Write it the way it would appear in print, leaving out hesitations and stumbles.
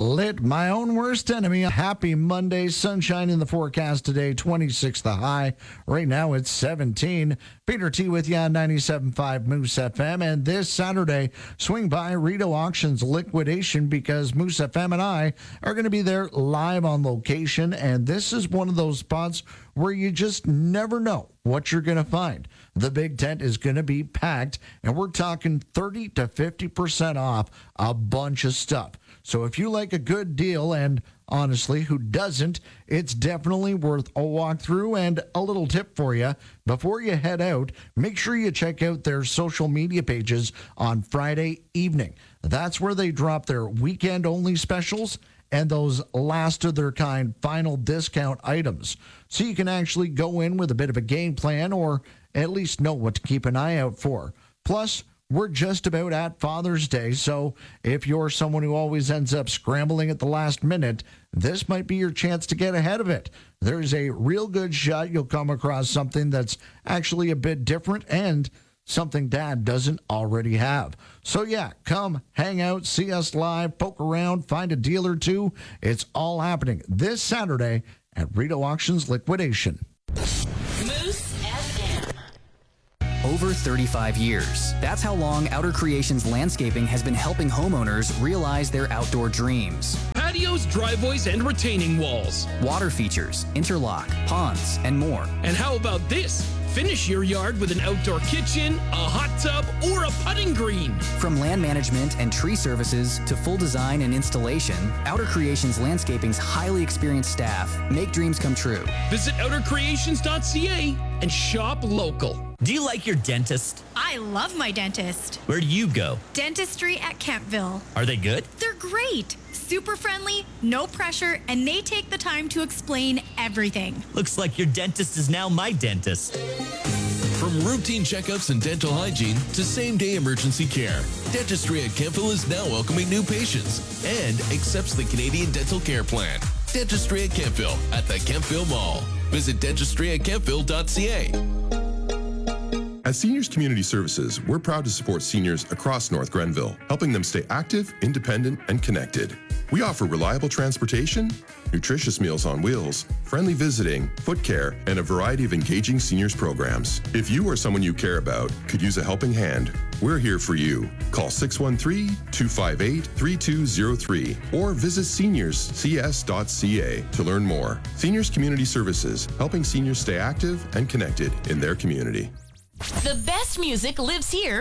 Lit, my own worst enemy. Happy Monday. Sunshine in the forecast today. 26 the high. Right now it's 17. Peter T with you on 97.5 Moose FM. And this Saturday, swing by Rito Auctions liquidation because Moose FM and I are going to be there live on location. And this is one of those spots where you just never know what you're going to find. The big tent is going to be packed, and we're talking 30 to 50% off a bunch of stuff. So if you like a good deal, and honestly, who doesn't, it's definitely worth a walkthrough. And a little tip for you, before you head out, make sure you check out their social media pages on Friday evening. That's where they drop their weekend-only specials and those last-of-their-kind final discount items. So you can actually go in with a bit of a game plan or at least know what to keep an eye out for. Plus, we're just about at Father's Day, so if you're someone who always ends up scrambling at the last minute, this might be your chance to get ahead of it. There's a real good shot you'll come across something that's actually a bit different and something Dad doesn't already have. So yeah, come hang out, see us live, poke around, find a deal or two. It's all happening this Saturday at Rito Auctions Liquidation. Moose FM. Over 35 years. That's how long Outer Creations Landscaping has been helping homeowners realize their outdoor dreams. Patios, driveways, and retaining walls. Water features, interlock, ponds, and more. And how about this? Finish your yard with an outdoor kitchen, a hot tub, or a putting green. From land management and tree services to full design and installation, Outer Creations Landscaping's highly experienced staff make dreams come true. Visit outercreations.ca and shop local. Do you like your dentist? I love my dentist. Where do you go? Dentistry at Kentville. Are they good? They're great. Super friendly, no pressure, and they take the time to explain everything. Looks like your dentist is now my dentist. From routine checkups and dental hygiene to same-day emergency care, Dentistry at Kentville is now welcoming new patients and accepts the Canadian Dental Care Plan. Dentistry at Kentville at the Kentville Mall. Visit dentistryatkentville.ca. At Seniors Community Services, we're proud to support seniors across North Grenville, helping them stay active, independent, and connected. We offer reliable transportation, nutritious meals on wheels, friendly visiting, foot care, and a variety of engaging seniors programs. If you or someone you care about could use a helping hand, we're here for you. Call 613-258-3203 or visit seniorscs.ca to learn more. Seniors Community Services, helping seniors stay active and connected in their community. The best music lives here